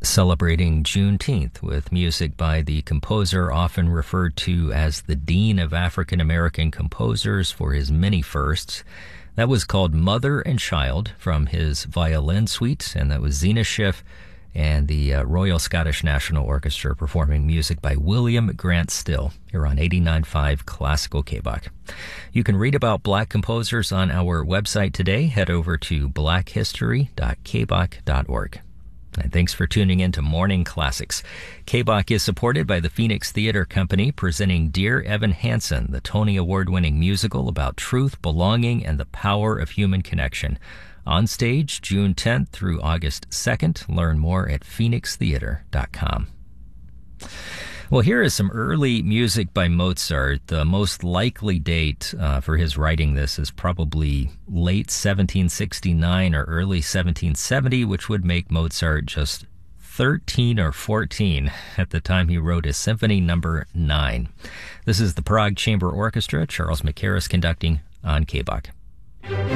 celebrating Juneteenth with music by the composer often referred to as the Dean of African American Composers for his many firsts. That was called Mother and Child from his violin suite, and that was Zena Schiff and the Royal Scottish National Orchestra performing music by William Grant Still here on 89.5 Classical KBOC. You can read about black composers on our website today. Head over to blackhistory.kbok.org. And thanks for tuning in to Morning Classics. KBOC is supported by the Phoenix Theater Company, presenting Dear Evan Hansen, the Tony Award-winning musical about truth, belonging, and the power of human connection. On stage, June 10th through August 2nd. Learn more at phoenixtheater.com. Well, here is some early music by Mozart. The most likely date for his writing this is probably late 1769 or early 1770, which would make Mozart just 13 or 14 at the time he wrote his Symphony No. 9. This is the Prague Chamber Orchestra, Charles Mackerras conducting on KBOC.